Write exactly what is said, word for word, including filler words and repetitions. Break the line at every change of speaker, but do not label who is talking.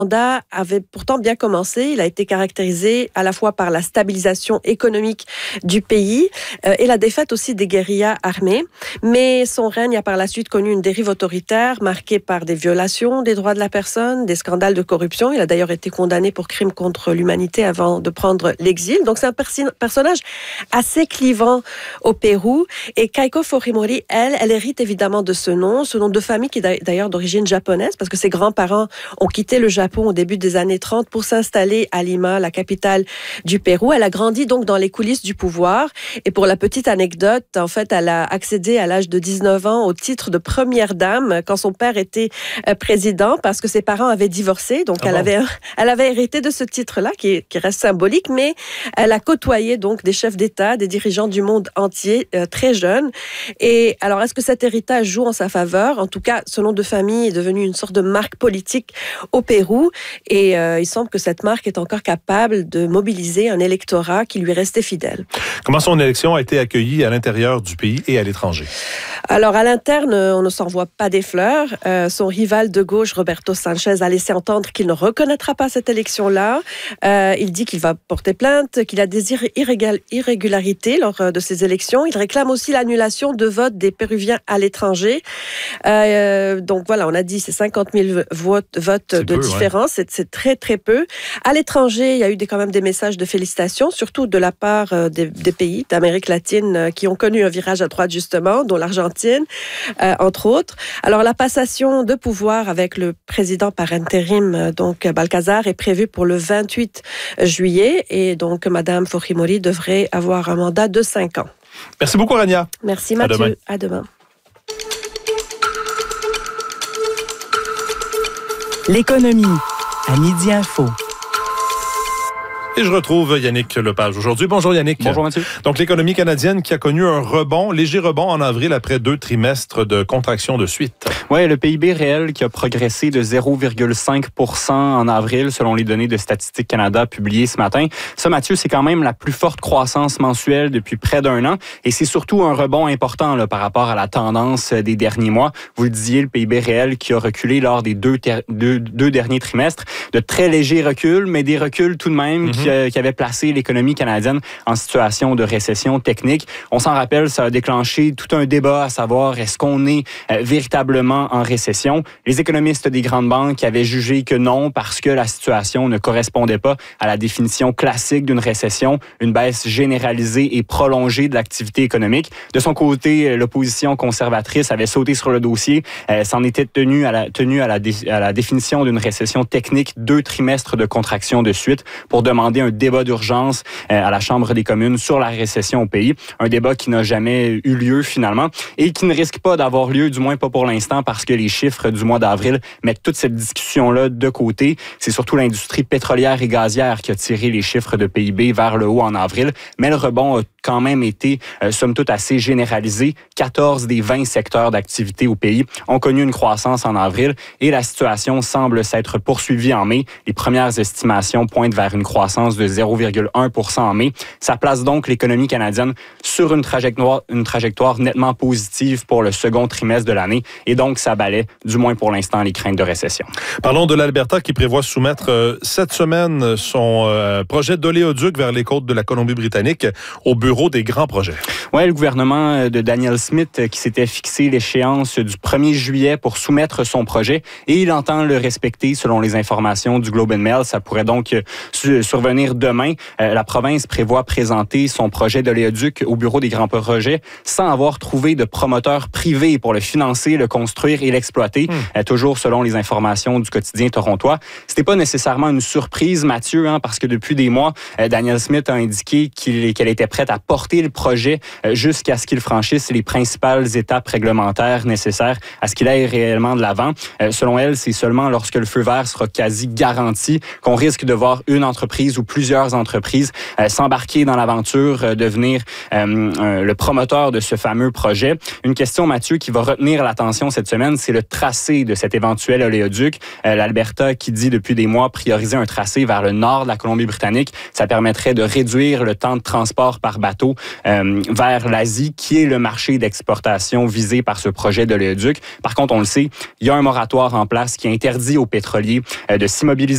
mandat avait pourtant bien commencé. Il a été caractérisé à la fois par la stabilisation économique du pays euh, et la défaite aussi des guérillas armées. Mais son règne a par la suite connu une dérive autoritaire marquée par des violations des droits de la personne, des scandales de corruption. Il a d'ailleurs été condamné pour crimes contre l'humanité avant de prendre l'exil. Donc c'est un persi- personnage assez clivant au Pérou. Et Keiko Fujimori, elle, elle hérite évidemment de ce nom, ce nom de famille qui est d'ailleurs d'origine japonaise parce que ses grands-parents ont quitté le Japon au début des années trente pour s'installer à Lima, la capitale du Pérou. Elle a grandi donc dans les coulisses du pouvoir. Et pour la petite anecdote, en fait, elle a accédé à l'âge de dix-neuf ans au titre de première dame quand son père était président parce que ses parents avaient divorcé. Donc, ah elle, bon. avait, elle avait hérité de ce titre-là qui, qui reste symbolique, mais elle a côtoyé donc des chefs d'État, des dirigeants du monde entier euh, très jeunes. Et alors, est-ce que cet héritage joue en sa faveur? En tout cas, ce nom de famille est devenu une sorte de marque politique au Pérou. Et euh, il semble que cette marque est encore capable de mobiliser un électorat qui lui restait fidèle.
Comment son élection a été accueillie à l'intérieur du pays et à l'étranger?
Alors, à l'interne, on ne s'envoie pas des fleurs. Euh, son rival de gauche, Roberto Sanchez, a laissé entendre qu'il ne reconnaîtra pas cette élection-là. Euh, il dit qu'il va porter plainte, qu'il a des irrégal- irrégularités lors de ces élections. Il réclame aussi l'annulation de vote des Péruviens à l'étranger. Euh, donc voilà, on a dit c'est cinquante mille votes, votes de peu, différence. Ouais. C'est, c'est très, très peu. À l'étranger, il y a eu des, quand même des messages de félicitations, surtout de la part euh, des, des pays d'Amérique latine euh, qui ont connu un virage à droite, justement, dont l'Argentine, euh, entre autres. Alors, la passation de pouvoir avec le président par intérim, euh, donc Balcazar, est prévue pour le vingt-huit juillet. Et donc, Mme Fujimori devrait avoir un mandat de cinq ans.
Merci beaucoup, Rania.
Merci, Mathieu. À demain. À demain.
L'économie à Midi Info.
Et je retrouve Yannick Lepage aujourd'hui. Bonjour Yannick.
Bonjour Mathieu.
Donc l'économie canadienne qui a connu un rebond, léger rebond en avril après deux trimestres de contraction de suite.
Oui, le P I B réel qui a progressé de zéro virgule cinq pour cent en avril selon les données de Statistique Canada publiées ce matin. Ça, Mathieu, c'est quand même la plus forte croissance mensuelle depuis près d'un an et c'est surtout un rebond important là, par rapport à la tendance des derniers mois. Vous le disiez, le P I B réel qui a reculé lors des deux, ter- deux, deux derniers trimestres. De très légers reculs, mais des reculs tout de même mm-hmm. qui qui avait placé l'économie canadienne en situation de récession technique. On s'en rappelle, ça a déclenché tout un débat à savoir est-ce qu'on est euh, véritablement en récession. Les économistes des grandes banques avaient jugé que non parce que la situation ne correspondait pas à la définition classique d'une récession, une baisse généralisée et prolongée de l'activité économique. De son côté, l'opposition conservatrice avait sauté sur le dossier, euh, s'en était tenue à la, tenue à la, dé, à la définition d'une récession technique, deux trimestres de contraction de suite pour demander un débat d'urgence euh, à la Chambre des communes sur la récession au pays. Un débat qui n'a jamais eu lieu finalement et qui ne risque pas d'avoir lieu, du moins pas pour l'instant, parce que les chiffres du mois d'avril mettent toute cette discussion-là de côté. C'est surtout l'industrie pétrolière et gazière qui a tiré les chiffres de P I B vers le haut en avril, mais le rebond a quand même été, euh, somme toute, assez généralisé. quatorze des vingt secteurs d'activité au pays ont connu une croissance en avril et la situation semble s'être poursuivie en mai. Les premières estimations pointent vers une croissance de zéro virgule un pour cent en mai. Ça place donc l'économie canadienne sur une trajectoire, une trajectoire nettement positive pour le second trimestre de l'année et donc ça balaie, du moins pour l'instant, les craintes de récession.
Parlons de l'Alberta qui prévoit soumettre euh, cette semaine son euh, projet d'oléoduc vers les côtes de la Colombie-Britannique au bureau des grands projets.
Oui, le gouvernement de Daniel Smith qui s'était fixé l'échéance du premier juillet pour soumettre son projet et il entend le respecter selon les informations du Globe and Mail. Ça pourrait donc survenir demain. Euh, la province prévoit présenter son projet d'oléoduc au bureau des grands projets sans avoir trouvé de promoteur privé pour le financer, le construire et l'exploiter. Mmh. Euh, toujours selon les informations du quotidien torontois. C'était pas nécessairement une surprise, Mathieu, hein, parce que depuis des mois, euh, Daniel Smith a indiqué qu'il, qu'elle était prête à porter le projet euh, jusqu'à ce qu'il franchisse les principales étapes réglementaires nécessaires à ce qu'il aille réellement de l'avant. Euh, selon elle, c'est seulement lorsque le feu vert sera quasi garanti qu'on risque de voir une entreprise ou plusieurs entreprises euh, s'embarquer dans l'aventure, euh, devenir euh, euh, le promoteur de ce fameux projet. Une question, Mathieu, qui va retenir l'attention cette semaine, c'est le tracé de cet éventuel oléoduc. Euh, L'Alberta qui dit depuis des mois prioriser un tracé vers le nord de la Colombie-Britannique. Ça permettrait de réduire le temps de transport par bateau euh, vers l'Asie, qui est le marché d'exportation visé par ce projet d'oléoduc. Par contre, on le sait, il y a un moratoire en place qui interdit aux pétroliers euh, de s'immobiliser